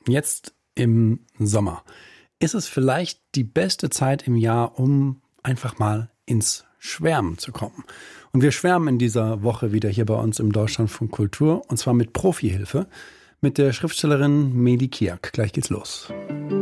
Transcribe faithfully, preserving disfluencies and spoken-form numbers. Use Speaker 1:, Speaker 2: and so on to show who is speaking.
Speaker 1: Jetzt im Sommer ist es vielleicht die beste Zeit im Jahr, um einfach mal ins Schwärmen zu kommen. Und wir schwärmen in dieser Woche wieder hier bei uns im Deutschlandfunk Kultur, und zwar mit Profihilfe, mit der Schriftstellerin Meli Kiak. Gleich geht's los.